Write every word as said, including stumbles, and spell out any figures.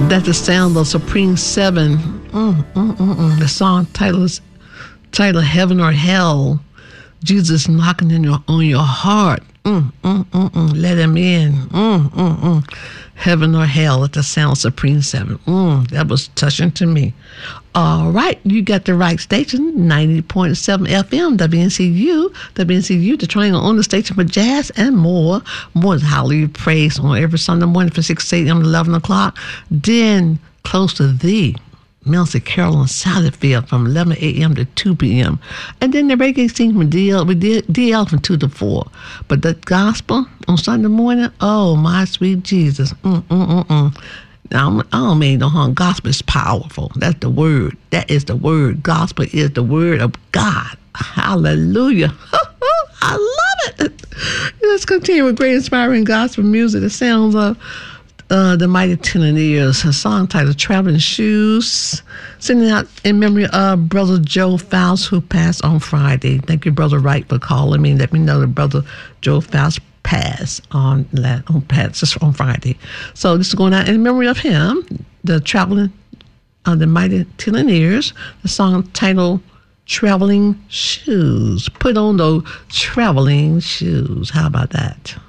That's the sound of Supreme Seven. Mm, mm, mm, mm. The song title is titled Heaven or Hell. Jesus knocking in your, on your heart. Mm, mm, mm, mm. Let him in. Mm, mm, mm. Heaven or Hell at the sound of Supreme Seven. Mm, that was touching to me. All right, you got the right station, ninety point seven F M, W N C U. W N C U, the triangle on the station for jazz and more. More than highly praised on every Sunday morning from six a.m. to eleven o'clock. Then, close to thee, Minister Carolyn Satterfield from eleven a.m. to two p.m. And then the reggae scene from D L, with D L from two to four. But the gospel on Sunday morning, oh, my sweet Jesus. Mm, mm, mm, mm. Now, I don't mean no harm. Gospel is powerful. That's the word. That is the word. Gospel is the word of God. Hallelujah. I love it. Let's continue with great inspiring gospel music. The sounds of uh, the Mighty Tenanieres, a song titled Traveling Shoes, sending out in memory of Brother Joe Faust, who passed on Friday. Thank you, Brother Wright, for calling me. Let me know that Brother Joe Faust passed on, on, passed on Friday. So this is going out in memory of him, the traveling, uh, the Mighty Tenanieres, the song titled Traveling Shoes. Put on those traveling shoes. How about that?